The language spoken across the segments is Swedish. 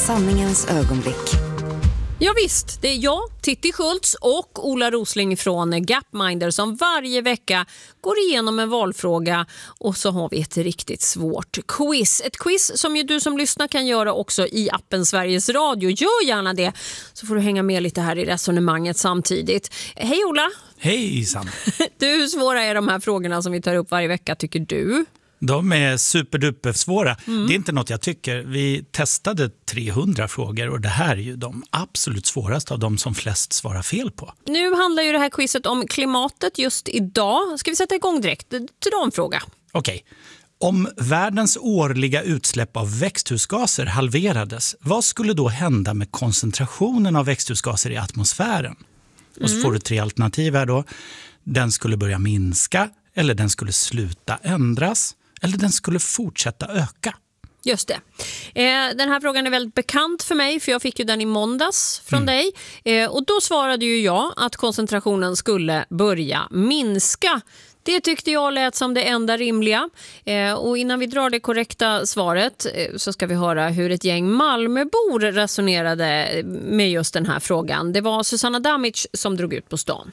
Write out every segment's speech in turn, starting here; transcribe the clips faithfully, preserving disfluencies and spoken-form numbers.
Sanningens ögonblick. Ja visst, det är jag, Titti Schultz och Ola Rosling från Gapminder som varje vecka går igenom en valfråga och så har vi ett riktigt svårt quiz. Ett quiz som ju du som lyssnar kan göra också i appen Sveriges Radio. Gör gärna det så får du hänga med lite här i resonemanget samtidigt. Hej Ola! Hej Sam! Du, hur svåra är de här frågorna som vi tar upp varje vecka tycker du? De är superduper svåra. Mm. Det är inte något jag tycker. Vi testade trehundra frågor och det här är ju de absolut svåraste av de som flest svarar fel på. Nu handlar ju det här quizet om klimatet just idag. Ska vi sätta igång direkt till en fråga? Okej. Om världens årliga utsläpp av växthusgaser halverades, vad skulle då hända med koncentrationen av växthusgaser i atmosfären? Mm. Och så får du tre alternativ här då. Den skulle börja minska, eller den skulle sluta ändras, eller den skulle fortsätta öka. Just det. Eh, den här frågan är väldigt bekant för mig för jag fick ju den i måndags från mm. dig. Eh, och då svarade ju jag att koncentrationen skulle börja minska. Det tyckte jag lät som det enda rimliga. Eh, och innan vi drar det korrekta svaret eh, så ska vi höra hur ett gäng Malmöbor resonerade med just den här frågan. Det var Susanna Damic som drog ut på stan.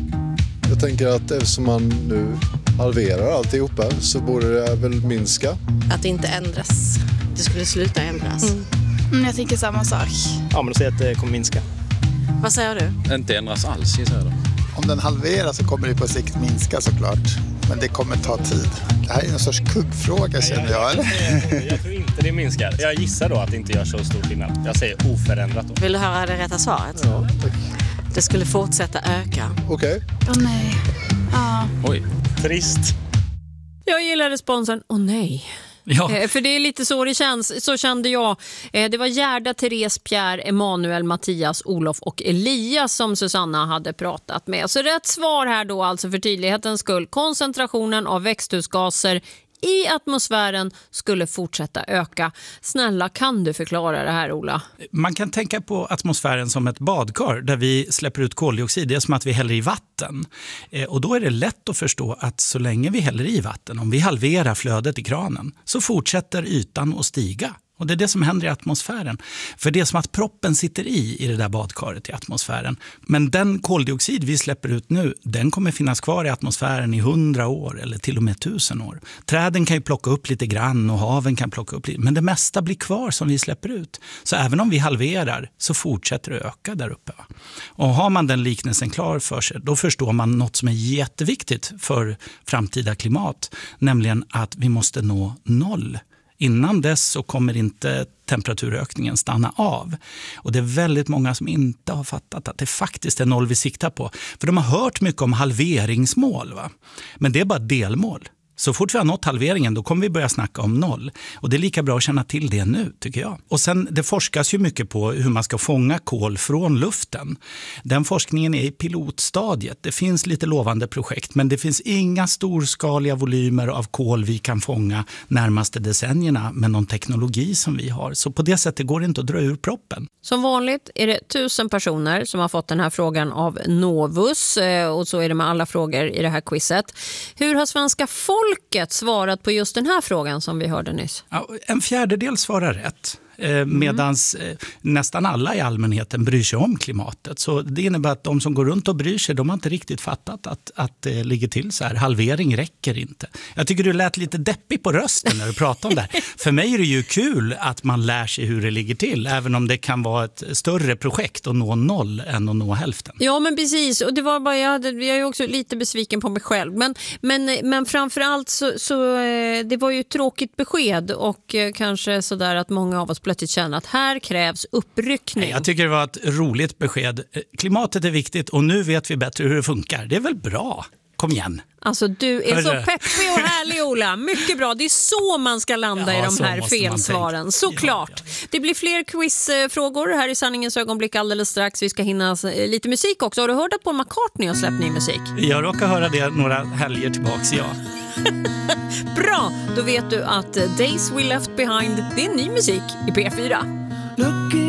Jag tänker att eftersom man nu halverar alltihopa så borde det väl minska. Att det inte ändras. Det skulle sluta ändras. Mm. Mm, jag tänker samma sak. Ja, men då säger att det kommer minska. Vad säger du? Inte ändras alls, gissar jag då. Om den halveras så kommer det på sikt minska såklart. Men det kommer ta tid. Det här är en sorts kuggfråga känner jag. Jag, jag, jag, jag tror inte det minskar. Jag gissar då att det inte gör så stor skillnad. Jag säger oförändrat då. Vill du höra det rätta svaret? Ja, tack. Det skulle fortsätta öka. Okej. Okay. Åh oh, nej. Ja. Oj. Trist. Jag gillar responsen. Åh oh, nej. Ja. Eh, för det är lite så det känns. Så kände jag. Eh, det var Gerda, Therese, Pierre, Emanuel, Mattias, Olof och Elias som Susanna hade pratat med. Så rätt svar här då alltså för tydlighetens skull. Koncentrationen av växthusgaser i atmosfären skulle fortsätta öka. Snälla, kan du förklara det här, Ola? Man kan tänka på atmosfären som ett badkar där vi släpper ut koldioxid. Det är som att vi häller i vatten. Och då är det lätt att förstå att så länge vi häller i vatten, om vi halverar flödet i kranen, så fortsätter ytan att stiga. Och det är det som händer i atmosfären. För det är som att proppen sitter i i det där badkaret i atmosfären. Men den koldioxid vi släpper ut nu, den kommer finnas kvar i atmosfären i hundra år eller till och med tusen år. Träden kan ju plocka upp lite grann och haven kan plocka upp lite. Men det mesta blir kvar som vi släpper ut. Så även om vi halverar så fortsätter det öka där uppe. Va? Och har man den liknelsen klar för sig, då förstår man något som är jätteviktigt för framtida klimat. Nämligen att vi måste nå noll. Innan dess så kommer inte temperaturökningen stanna av. Och det är väldigt många som inte har fattat att det faktiskt är noll vi siktar på. För de har hört mycket om halveringsmål, va? Men det är bara delmål. Så fort vi har nått halveringen då kommer vi börja snacka om noll. Och det är lika bra att känna till det nu tycker jag. Och sen det forskas ju mycket på hur man ska fånga kol från luften. Den forskningen är i pilotstadiet. Det finns lite lovande projekt men det finns inga storskaliga volymer av kol vi kan fånga närmaste decennierna med någon teknologi som vi har. Så på det sättet går det inte att dra ur proppen. Som vanligt är det tusen personer som har fått den här frågan av Novus och så är det med alla frågor i det här quizet. Hur har svenska folk folket svarat på just den här frågan som vi hörde nyss? Ja, en fjärdedel svarar rätt. Medan mm. nästan alla i allmänheten bryr sig om klimatet. Så det innebär att de som går runt och bryr sig, de har inte riktigt fattat att, att det ligger till så här. Halvering räcker inte. Jag tycker du lät lite deppig på rösten när du pratade om det här. För mig är det ju kul att man lär sig hur det ligger till. Även om det kan vara ett större projekt att nå noll än att nå hälften. Ja men precis. Och det var bara, jag, hade, jag är också lite besviken på mig själv. Men, men, men framförallt så, så det var ju ett tråkigt besked. Och kanske sådär att många av oss plötsligt känner att här krävs uppryckning. Jag tycker det var ett roligt besked. Klimatet är viktigt och nu vet vi bättre hur det funkar. Det är väl bra. Kom igen. Alltså du är Hörru. så peppig och härlig Ola. Mycket bra. Det är så man ska landa ja, i de här felsvaren. Såklart. Ja, ja. Det blir fler quizfrågor här i Sanningens ögonblick alldeles strax. Vi ska hinna lite musik också. Har du hört att Paul McCartney har släppt ny musik? Jag råkar höra det några helger tillbaks, ja. Bra, då vet du att Days We Left Behind, det är ny musik i P fyra.